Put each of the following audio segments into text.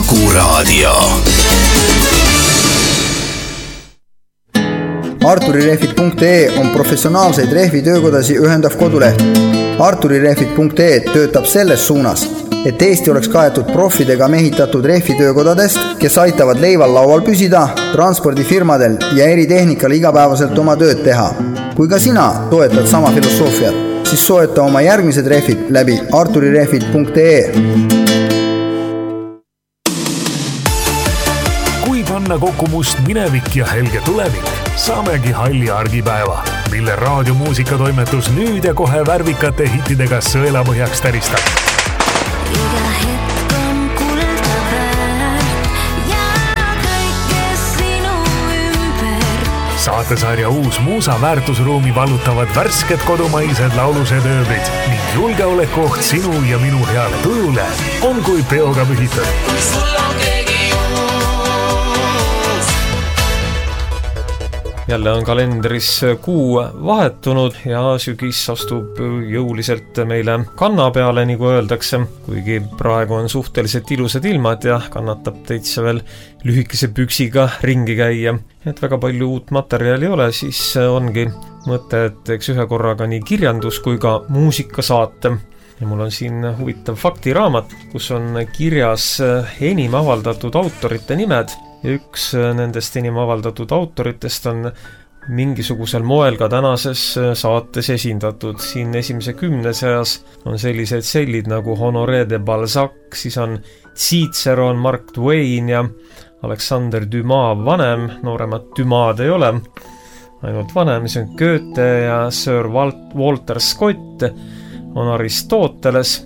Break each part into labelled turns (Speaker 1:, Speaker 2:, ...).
Speaker 1: Kuku Raadio.
Speaker 2: Arturirehvid.ee on professionaalseid rehvitöökodasi ühendav koduleht. Arturirehvid.ee töötab selles suunas, et Eesti oleks kaetud profidega mehitatud rehvitöökodadest, kes aitavad leival laual püsida, transpordifirmadel ja eritehnikal igapäevaselt oma tööd teha. Kui ka sina toetad sama filosoofiat, siis soeta oma järgmised rehvid läbi arturirehvid.ee.
Speaker 3: Kui panna kokku must minevik ja helge tulevik, saamegi halli argipäeva, mille raadiomuusikatoimetus nüüd ja kohe värvikate hittidega sõelapõhjaks täristab.
Speaker 4: Iga hetk on kulda väärt ja kõike sinu ümber.
Speaker 3: Saatesarja uus muusa väärtusruumi vallutavad värsked kodumaised laulused ööbrid ning julgeolekuoht sinu ja minu heale tujule on kui peoga pühitud. Jälle on kalendris kuu vahetunud ja sügis astub jõuliselt meile kanna peale, nagu öeldakse, kuigi praegu on suhteliselt ilusad ilmad ja kannatab teitse veel lühikese püksiga ringi käia. Et väga palju uut materjali ei ole, siis ongi mõte, et eks ühe korraga nii kirjandus kui ka muusika saate. Ja mul on siin huvitav faktiraamat, kus on kirjas enim avaldatud autorite nimed. Ja üks nendest enim avaldatud autoritest on mingisugusel moel ka tänases saates esindatud. Siin esimese 10 seas on sellised sellid nagu Honoré de Balzac, siis on Ciceron, Mark Twain ja Alexander Dumas vanem, nooremat Dumas'd ei ole, ainult vanem, see on Goethe ja Sir Walter Scott, on Aristoteles,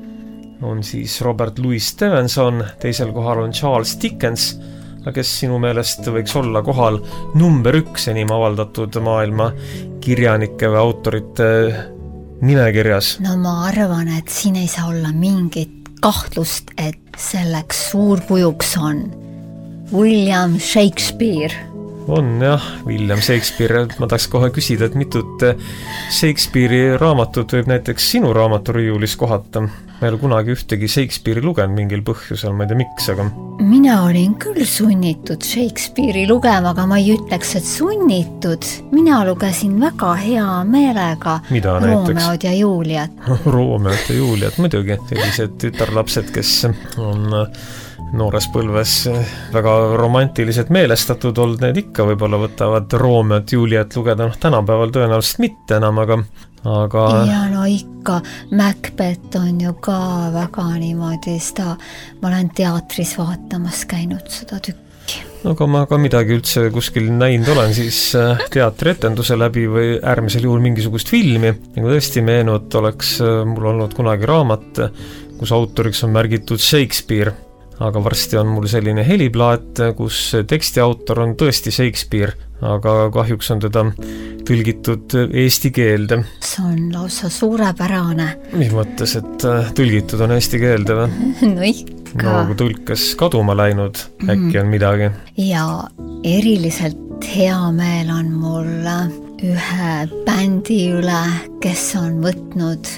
Speaker 3: on siis Robert Louis Stevenson, teisel kohal on Charles Dickens, kes sinu meelest võiks olla kohal number 1 enim avaldatud maailma kirjanike või autorite nimekirjas?
Speaker 5: No ma arvan, et siin ei saa olla mingit kahtlust, et selleks suurkujuks on William Shakespeare.
Speaker 3: On jah, William Shakespeare. Ma tahaks kohe küsida, et mitut Shakespeare'i raamatut võib näiteks sinu raamaturiiulis kohata. Ma ei ole kunagi ühtegi Shakespeare'i lugenud mingil põhjusel, ma ei tea miks, aga...
Speaker 5: Mina olin küll sunnitud Shakespeare'i lugema, aga ma ei ütleks, et sunnitud. Mina lugesin väga hea meelega Roomeod ja Juliat.
Speaker 3: Roomeod ja Juliat, muidugi. Sellised tütarlapsed, kes on noores põlves väga romantiliselt meelestatud olnud, need ikka võib-olla võtavad Roomeod ja Juliat lugeda. Tänapäeval tõenäoliselt mitte enam, aga...
Speaker 5: Ja no ikka, Macbeth on ju ka väga niimoodi seda, ma olen teatris vaatamas käinud seda tükki.
Speaker 3: No kui ma ka midagi üldse kuskil näinud olen, siis teatrietenduse läbi või äärmisel juhul mingisugust filmi, nagu tõesti meenut oleks mul olnud kunagi raamat, kus autoriks on märgitud Shakespeare, aga varsti on mul selline heliplaat, kus teksti autor on tõesti Shakespeare, aga kahjuks on teda tõlgitud eesti keelde.
Speaker 5: See on lausa suurepärane.
Speaker 3: Mis mõttes, et tõlgitud on eesti keelde või?
Speaker 5: No ikka.
Speaker 3: No kui tõlkes kaduma läinud, äkki on midagi.
Speaker 5: Ja eriliselt hea meel on mul ühe bändi üle, kes on võtnud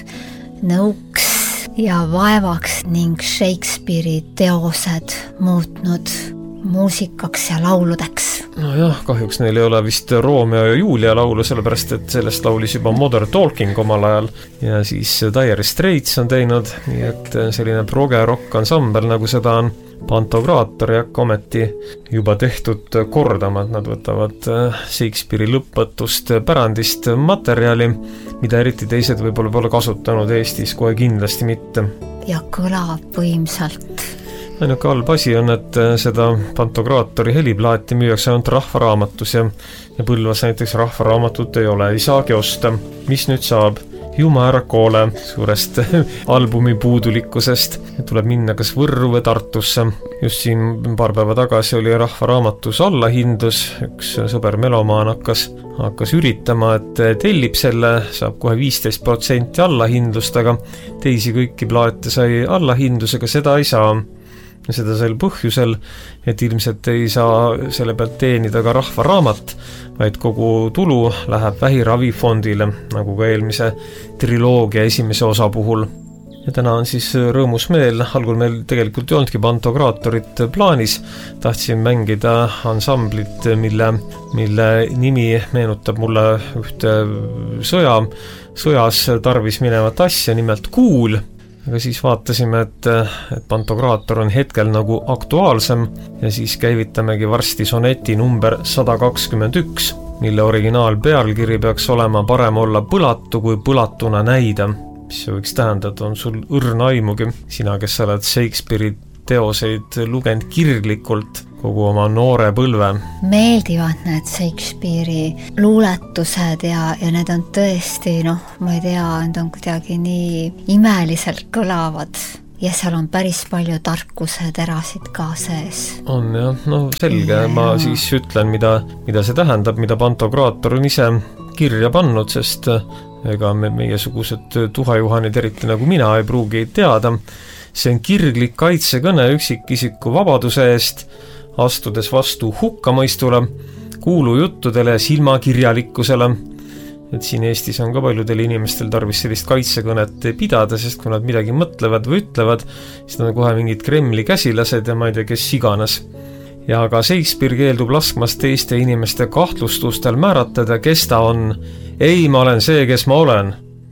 Speaker 5: nõuks ja vaevaks ning Shakespeare'i teosed muutnud muusikaks ja lauludeks.
Speaker 3: No jah, kahjuks neil ei ole vist Romeo ja Julia laulu, sellepärast et sellest laulis juba Modern Talking omal ajal ja siis Dire Straits on teinud, nii et selline proge rock ansambel, nagu seda on Pantokraator ja ometi juba tehtud kordama, et nad võtavad Shakespeare'i lõppõtust pärandist materjali, mida eriti teised võib-olla pole kasutanud Eestis, kohe kindlasti mitte.
Speaker 5: Ja kõlab võimsalt.
Speaker 3: Ainuke halb asi on, et seda Pantokraatori heliplaati müüakse ainult rahvaraamatus ja Põlvas näiteks rahvaraamatut ei ole, ei saagi osta. Mis nüüd saab? Juma ära koole suurest albumi puudulikkusest. Tuleb minna kas Võrru või Tartusse. Just siin paar päeva tagasi oli rahvaraamatus allahindlus. Üks sõber melomaan hakkas üritama, et tellib selle, saab kohe 15% allahindlust, aga teisi kõiki plaate sai allahindlusega, seda ei saa. Seda sel põhjusel, et ilmselt ei saa selle pealt teenida ka rahvaraamat, vaid kogu tulu läheb vähiravifondile, nagu ka eelmise triloogia esimese osa puhul. ja täna on siis rõõmus meel, algul meil tegelikult ei olnudki Pantokraatorit plaanis, tahtsin mängida ansamblit, mille nimi meenutab mulle ühte sõjas tarvis minevat asja, nimelt Kuul, aga siis vaatasime, et Pantokraator on hetkel nagu aktuaalsem ja siis käivitamegi varsti soneti number 121, mille originaal pealkiri peaks olema parem olla põlatu kui põlatuna näida. Mis see võiks tähendada, on sul õrna aimugi, sina, kes sa oled Shakespeare'i teoseid lugenud kirglikult kogu oma noore põlve. Meeldivad
Speaker 5: need Shakespeare'i luuletused ja need on tõesti, ma ei tea, need on kuidagi nii imeliselt kõlavad ja seal on päris palju tarkuse terasid ka sees.
Speaker 3: On jah, selge, ma siis ütlen, mida see tähendab, mida Pantokraator on ise kirja pannud, sest ega meiesugused tuhajuhanid eriti nagu mina ei pruugi teada. See on kirglik kaitsekõne üksikisiku vabaduse eest, astudes vastu hukkamõistule, kuulujuttudele ja silmakirjalikkusele. Et siin Eestis on ka paljudel inimestel tarvis sellist kaitsekõnet pidada, sest kui nad midagi mõtlevad või ütlevad, siis nad on kohe mingid Kremli käsilased ja ma ei tea, kes iganes. Ja ka Shakespeare keeldub laskmast teiste inimeste kahtlustustel määratleda, kes ta on. Ei, ma olen see, kes ma olen,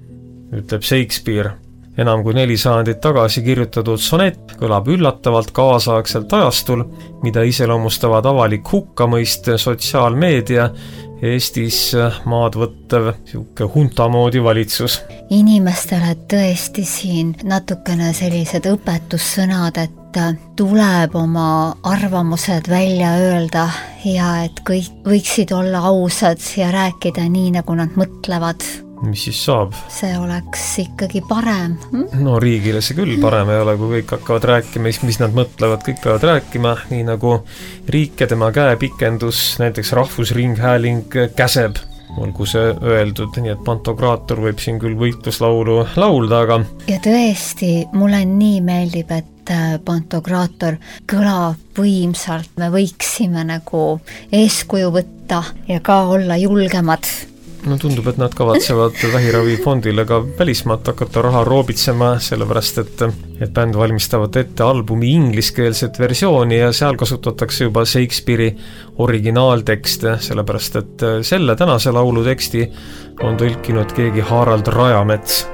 Speaker 3: ütleb Shakespeare. Enam kui 4 sajandit tagasi kirjutatud sonett kõlab üllatavalt kaasaegselt ajastul, mida iseloomustavad avalik hukkamõist, sotsiaalmeedia, Eestis maad võttev siuke huntamoodi valitsus.
Speaker 5: Inimestele tõesti siin natukene sellised õpetussõnad, et tuleb oma arvamused välja öelda ja et kõik võiksid olla ausad ja rääkida nii, nagu nad mõtlevad.
Speaker 3: Mis siis saab?
Speaker 5: See oleks ikkagi parem.
Speaker 3: No riigile see küll parem ei ole, kui kõik hakkavad rääkima, mis nad mõtlevad, kõik peavad rääkima, nii nagu riik ja tema käepikendus, näiteks Rahvusringhääling käseb, olgu see öeldud, nii et Pantokraator võib siin küll võitluslaulu laulda, aga... Ja tõesti, mulle nii meeldib, et Pantokraator kõlab võimsalt, me võiksime nagu eeskuju võtta ja ka olla julgemad. No tundub, et nad kavatsevad vähiravifondile ka välismaalt hakata raha roobitsema, sellepärast, et bänd valmistavad ette albumi ingliskeelset versiooni ja seal kasutatakse juba Shakespeare'i originaaltekste, sellepärast, et selle tänase laulu teksti on tõlkinud keegi Harald Rajamets.